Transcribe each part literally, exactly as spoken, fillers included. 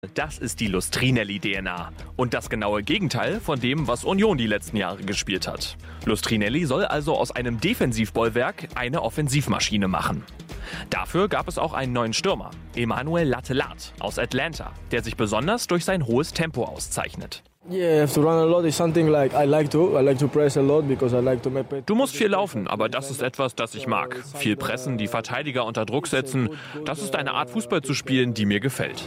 Das ist die Lustrinelli-D N A. Und das genaue Gegenteil von dem, was Union die letzten Jahre gespielt hat. Lustrinelli soll also aus einem Defensivbollwerk eine Offensivmaschine machen. Dafür gab es auch einen neuen Stürmer, Emmanuel Latelat aus Atlanta, der sich besonders durch sein hohes Tempo auszeichnet. Du musst viel laufen, aber das ist etwas, das ich mag. Viel pressen, die Verteidiger unter Druck setzen. Das ist eine Art Fußball zu spielen, die mir gefällt.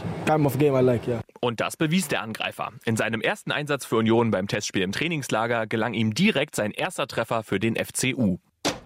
Und das bewies der Angreifer. In seinem ersten Einsatz für Union beim Testspiel im Trainingslager gelang ihm direkt sein erster Treffer für den F C U.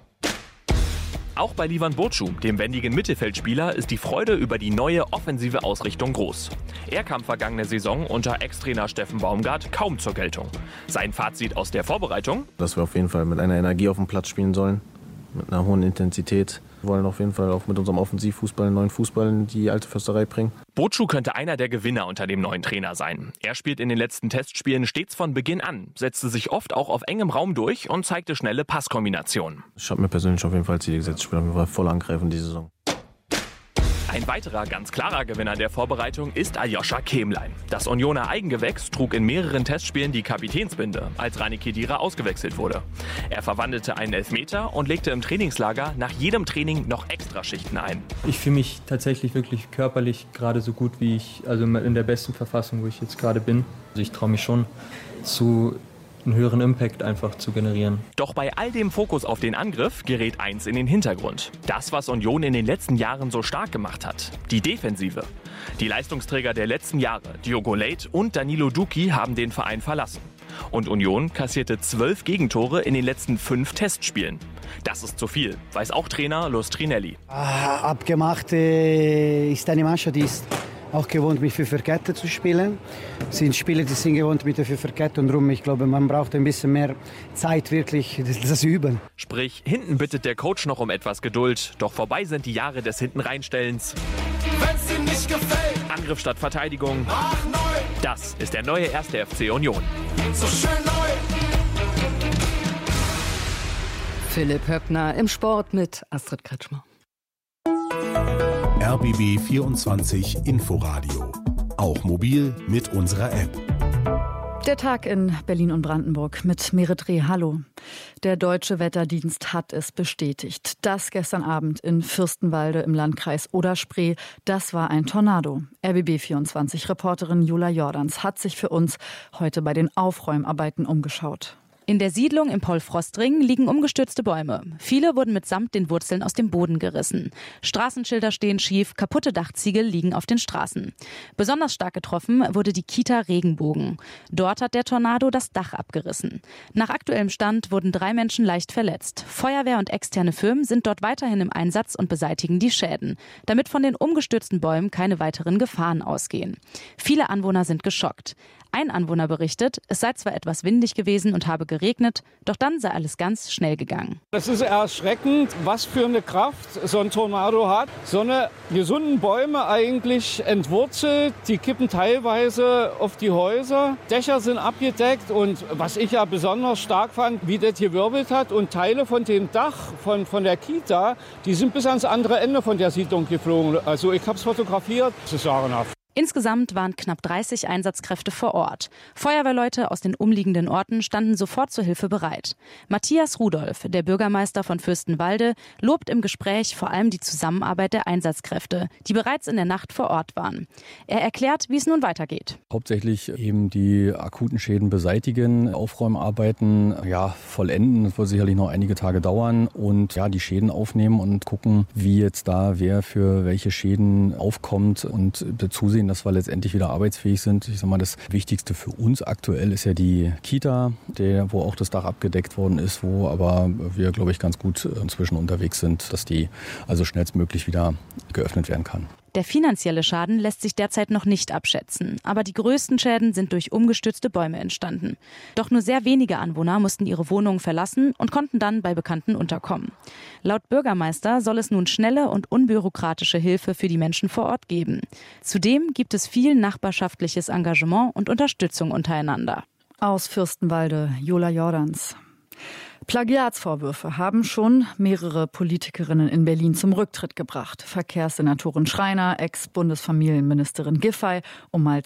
Auch bei Livan Burcu, dem wendigen Mittelfeldspieler, ist die Freude über die neue offensive Ausrichtung groß. Er kam vergangene Saison unter Ex-Trainer Steffen Baumgart kaum zur Geltung. Sein Fazit aus der Vorbereitung? Dass wir auf jeden Fall mit einer Energie auf dem Platz spielen sollen, mit einer hohen Intensität. Wir wollen auf jeden Fall auch mit unserem Offensivfußball einen neuen Fußball in die alte Försterei bringen. Burcu könnte einer der Gewinner unter dem neuen Trainer sein. Er spielt in den letzten Testspielen stets von Beginn an, setzte sich oft auch auf engem Raum durch und zeigte schnelle Passkombinationen. Ich habe mir persönlich auf jeden Fall Ziele gesetzt. Ich will auf jeden Fall voll angreifen diese Saison. Ein weiterer ganz klarer Gewinner der Vorbereitung ist Aljoscha Kemlein. Das Unioner Eigengewächs trug in mehreren Testspielen die Kapitänsbinde, als Rani Khedira ausgewechselt wurde. Er verwandelte einen Elfmeter und legte im Trainingslager nach jedem Training noch Extraschichten ein. Ich fühle mich tatsächlich wirklich körperlich gerade so gut, wie ich, also in der besten Verfassung, wo ich jetzt gerade bin. Also ich traue mich schon zu einen höheren Impact einfach zu generieren. Doch bei all dem Fokus auf den Angriff gerät eins in den Hintergrund. Das, was Union in den letzten Jahren so stark gemacht hat. Die Defensive. Die Leistungsträger der letzten Jahre, Diogo Leite und Danilo Duki, haben den Verein verlassen. Und Union kassierte zwölf Gegentore in den letzten fünf Testspielen. Das ist zu viel, weiß auch Trainer Lustrinelli. Ah, abgemacht äh, ist eine Mannschaft, die ist auch gewohnt, mit Fünferkette zu spielen. Es sind Spieler, die sind gewohnt mit der Fünferkette und darum, ich glaube, man braucht ein bisschen mehr Zeit, wirklich das, das üben. Sprich, hinten bittet der Coach noch um etwas Geduld, doch vorbei sind die Jahre des Hintenreinstellens. Wenn's ihm nicht gefällt. Angriff statt Verteidigung. Ach, neu. Das ist der neue erste F C Union. So schön neu. Philipp Höppner im Sport mit Astrid Kretschmer. R B B vierundzwanzig Inforadio. Auch mobil mit unserer App. Der Tag in Berlin und Brandenburg mit Merit Reh. Hallo. Der Deutsche Wetterdienst hat es bestätigt. Das gestern Abend in Fürstenwalde im Landkreis Oder-Spree, das war ein Tornado. R B B vierundzwanzig-Reporterin Jula Jordans hat sich für uns heute bei den Aufräumarbeiten umgeschaut. In der Siedlung im Paul-Frost-Ring liegen umgestürzte Bäume. Viele wurden mitsamt den Wurzeln aus dem Boden gerissen. Straßenschilder stehen schief, kaputte Dachziegel liegen auf den Straßen. Besonders stark getroffen wurde die Kita Regenbogen. Dort hat der Tornado das Dach abgerissen. Nach aktuellem Stand wurden drei Menschen leicht verletzt. Feuerwehr und externe Firmen sind dort weiterhin im Einsatz und beseitigen die Schäden, damit von den umgestürzten Bäumen keine weiteren Gefahren ausgehen. Viele Anwohner sind geschockt. Ein Anwohner berichtet, es sei zwar etwas windig gewesen und habe geregnet, doch dann sei alles ganz schnell gegangen. Es ist erschreckend, was für eine Kraft so ein Tornado hat. So eine gesunden Bäume eigentlich entwurzelt, die kippen teilweise auf die Häuser. Dächer sind abgedeckt und was ich ja besonders stark fand, wie das gewirbelt hat und Teile von dem Dach von, von der Kita, die sind bis ans andere Ende von der Siedlung geflogen. Also ich habe es fotografiert, das ist sagenhaft. Insgesamt waren knapp dreißig Einsatzkräfte vor Ort. Feuerwehrleute aus den umliegenden Orten standen sofort zur Hilfe bereit. Matthias Rudolph, der Bürgermeister von Fürstenwalde, lobt im Gespräch vor allem die Zusammenarbeit der Einsatzkräfte, die bereits in der Nacht vor Ort waren. Er erklärt, wie es nun weitergeht. Hauptsächlich eben die akuten Schäden beseitigen, Aufräumarbeiten ja, vollenden. Das wird sicherlich noch einige Tage dauern und ja, die Schäden aufnehmen und gucken, wie jetzt da wer für welche Schäden aufkommt und zusehen, dass wir letztendlich wieder arbeitsfähig sind. Ich sag mal, das Wichtigste für uns aktuell ist ja die Kita, der, wo auch das Dach abgedeckt worden ist, wo aber wir, glaube ich, ganz gut inzwischen unterwegs sind, dass die also schnellstmöglich wieder geöffnet werden kann. Der finanzielle Schaden lässt sich derzeit noch nicht abschätzen, aber die größten Schäden sind durch umgestürzte Bäume entstanden. Doch nur sehr wenige Anwohner mussten ihre Wohnungen verlassen und konnten dann bei Bekannten unterkommen. Laut Bürgermeister soll es nun schnelle und unbürokratische Hilfe für die Menschen vor Ort geben. Zudem gibt es viel nachbarschaftliches Engagement und Unterstützung untereinander. Aus Fürstenwalde, Jula Jordans. Plagiatsvorwürfe haben schon mehrere Politikerinnen in Berlin zum Rücktritt gebracht. Verkehrssenatorin Schreiner, Ex-Bundesfamilienministerin Giffey, um mal